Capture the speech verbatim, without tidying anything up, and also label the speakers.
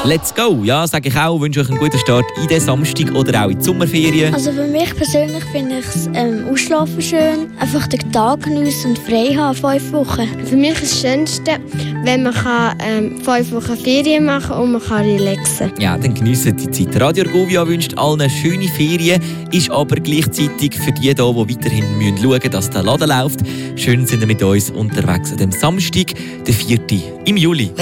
Speaker 1: Let's go! Ja, sage ich auch. Ich wünsche euch einen guten Start in den Samstag oder auch in die Sommerferien.
Speaker 2: Also für mich persönlich finde ich es ähm, Ausschlafen schön. Einfach den Tag geniessen und frei haben, fünf Wochen.
Speaker 3: Für mich ist das Schönste, wenn man kann, ähm, fünf Wochen Ferien machen kann und man kann relaxen.
Speaker 1: Ja, dann geniessen die Zeit. Radio Argovia wünscht allen schöne Ferien, ist aber gleichzeitig für die hier, die weiterhin schauen müssen, dass der Laden läuft. Schön sind ihr mit uns unterwegs an dem Samstag, den vierten im Juli.